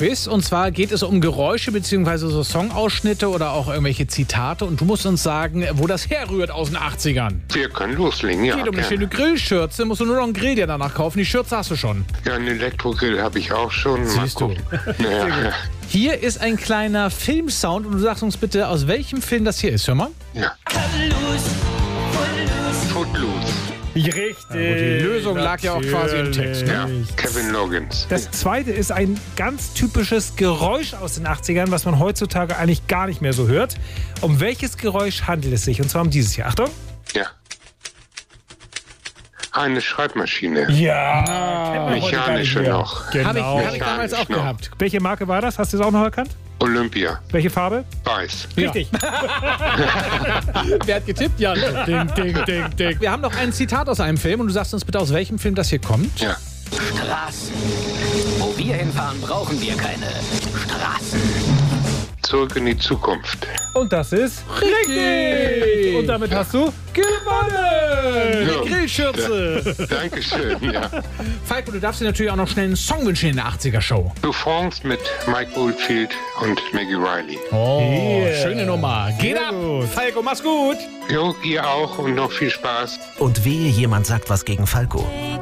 Quiz. Und zwar geht es um Geräusche bzw. so Songausschnitte oder auch irgendwelche Zitate. Und du musst uns sagen, wo das herrührt aus den 80ern. Wir können loslegen, ja. Geht um eine schöne Grillschürze. Musst du nur noch einen Grill dir danach kaufen. Die Schürze hast du schon. Ja, einen Elektrogrill habe ich auch schon. Siehst du. Ja. Hier ist ein kleiner Filmsound. Und du sagst uns bitte, aus welchem Film das hier ist. Hör mal. Ja. Footloose. Richtig. Ja, gut, die Lösung lag ja auch quasi im Text. Ne? Ja, Kevin Loggins. Das zweite ist ein ganz typisches Geräusch aus den 80ern, was man heutzutage eigentlich gar nicht mehr so hört. Um welches Geräusch handelt es sich? Und zwar um dieses hier. Achtung. Ja. Eine Schreibmaschine. Ja. kennt man heute gar nicht Mechanische mehr. noch. Genau. Hab ich damals auch noch. gehabt. Welche Marke war das? Hast du es auch noch erkannt? Olympia. Welche Farbe? Weiß. Richtig. Wer hat getippt, Jan? Ding, ding, ding, ding. Wir haben noch ein Zitat aus einem Film. Und du sagst uns bitte, aus welchem Film das hier kommt. Ja. Straßen. Wo wir hinfahren, brauchen wir keine Straßen. Zurück in die Zukunft. Und das ist richtig. Und damit hast du gewonnen. Ja. Die Grillschürze. Dankeschön, ja. Falco, du darfst dir natürlich auch noch schnell einen Song wünschen in der 80er-Show. Du France mit Mike Oldfield und Maggie Riley. Oh, Yeah. schöne Nummer. Geht Sehr ab. gut. Falco, mach's gut. Jo, ihr auch und noch viel Spaß. Und wehe, jemand sagt was gegen Falco.